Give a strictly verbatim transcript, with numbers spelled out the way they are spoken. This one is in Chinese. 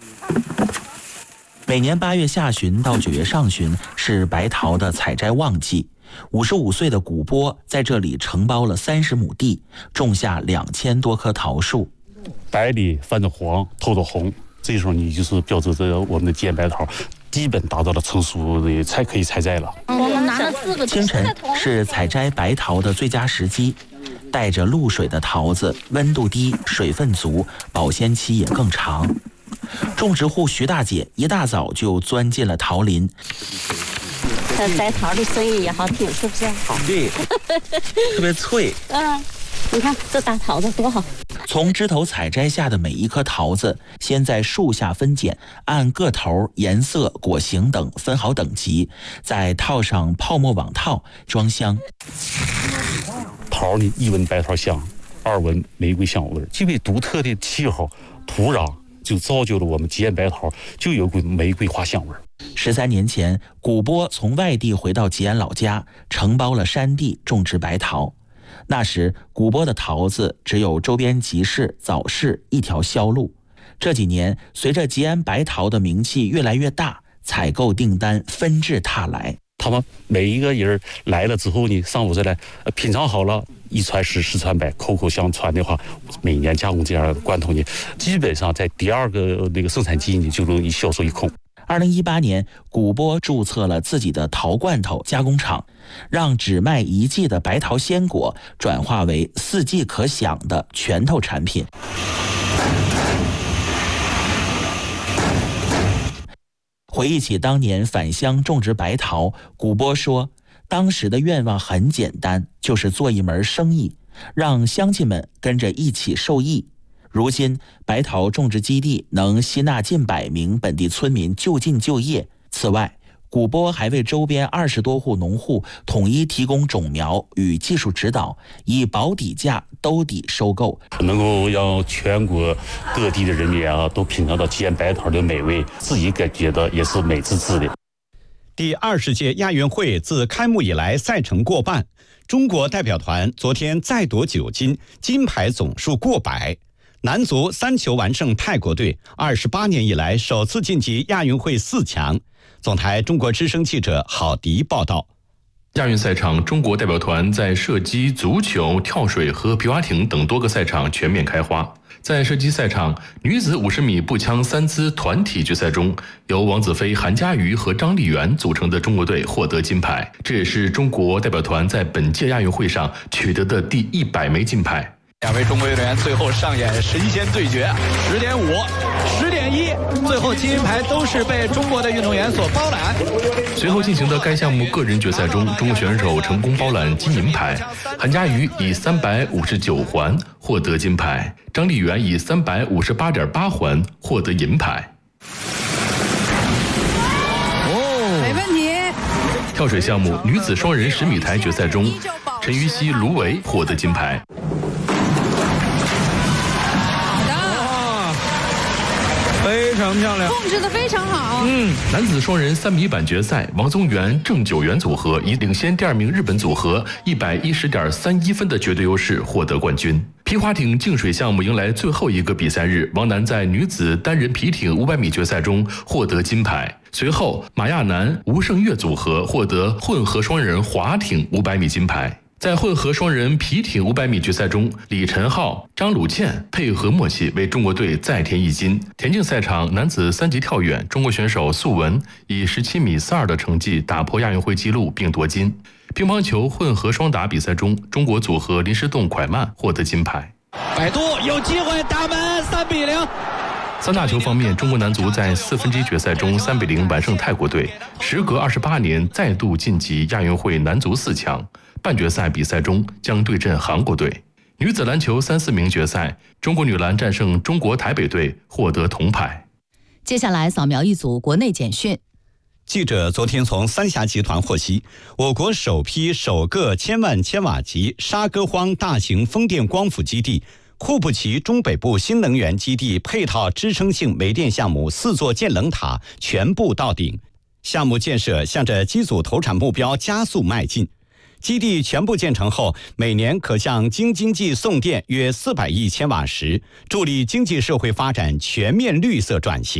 每年八月下旬到九月上旬是白桃的采摘旺季。五十五岁的古波在这里承包了三十亩地，种下两千多棵桃树。 白里泛着黄，透着红，这时候你就是标志着我们的吉安白桃基本达到了成熟的才可以采摘了。 我们拿了四个。 清晨是采摘白桃的最佳时机，带着露水的桃子温度低，水分足，保鲜期也更长。种植户徐大姐一大早就钻进了桃林。 这摘桃的声音也好听，是不是？ 好，对，特别脆。 嗯，你看这大桃子多好。 从枝头采摘下的每一颗桃子，先在树下分拣，按个头、颜色、果形等分好等级，再套上泡沫网套，装箱。 桃呢，一闻白桃香，二闻玫瑰香味，具备独特的气候、土壤，就造就了我们吉安白桃就有股玫瑰花香味。 十三年前，古波从外地回到吉安老家，承包了山地种植白桃。那时，古波的桃子只有周边集市、早市一条销路。这几年，随着吉安白桃的名气越来越大，采购订单纷至沓来。 他们每一个人来了之后呢，上午再来品尝好了，一传十，十传百，口口相传的话，每年加工这样的罐头呢，基本上在第二个那个生产季呢就容易销售一空。 二零一八年，古波注册了自己的桃罐头加工厂，让只卖一季的白桃鲜果转化为四季可享的拳头产品。回忆起当年返乡种植白桃，古波说，当时的愿望很简单，就是做一门生意，让乡亲们跟着一起受益。如今，白桃种植基地能吸纳近百名本地村民就近就业。此外，古波还为周边二十多户农户统一提供种苗与技术指导，以保底价兜底收购， 能够让全国各地的人民啊都品尝到吉安白桃的美味，自己感觉到也是美滋滋的。 第二十届亚运会自开幕以来赛程过半，中国代表团昨天再夺九金，金牌总数过百。男足三球完胜泰国队，二十八年以来首次晋级亚运会四强。总台中国之声记者郝迪报道。 亚运赛场，中国代表团在射击、足球、跳水和皮划艇等多个赛场全面开花。在射击赛场，女子五十米步枪三姿团体决赛中，由王子飞、韩佳瑜和张丽媛组成的中国队获得金牌，这也是中国代表团在本届亚运会上取得的第一百枚金牌。 两位中国运动员最后上演神仙对决，十点五、十点一，最后金银牌都是被中国的运动员所包揽。 随后进行的该项目个人决赛中，中国选手成功包揽金银牌，韩佳瑜以三百五十九环获得金牌，张丽媛以三百五十八点八环获得银牌。 哦，没问题。 跳水项目女子双人十米台决赛中，陈芋汐、卢维获得金牌。 非常漂亮， 控制得非常好。 嗯，男子双人三米板决赛，王宗源、郑九元组合以领先第二名日本组合一百一十点三一分的绝对优势获得冠军。皮划艇竞水项目迎来最后一个比赛日，王楠在女子单人皮艇五百米决赛中获得金牌。随后，马亚楠、吴胜月组合获得混合双人划艇五百米金牌。在混合双人皮艇五百米决赛中，李晨浩、张鲁倩配合默契为中国队再添一金。田径赛场男子三级跳远，中国选手素文以十七米四二的成绩打破亚运会纪录并夺金。乒乓球混合双打比赛中，中国组合林诗栋、蒯曼获得金牌。 百度有机会打门，三比零。 三大球方面，中国男足在四分之一决赛中三比零完胜泰国队，时隔二十八年再度晋级亚运会男足四强。半决赛比赛中将对阵韩国队。女子篮球三四名决赛，中国女篮战胜中国台北队，获得铜牌。 接下来扫描一组国内简讯。 记者昨天从三峡集团获悉，我国首批首个千万千瓦级沙戈荒大型风电光伏基地库布齐中北部新能源基地配套支撑性煤电项目四座建冷塔全部到顶，项目建设向着机组投产目标加速迈进。基地全部建成后，每年可向京津冀送电约四百亿千瓦时，助力经济社会发展全面绿色转型。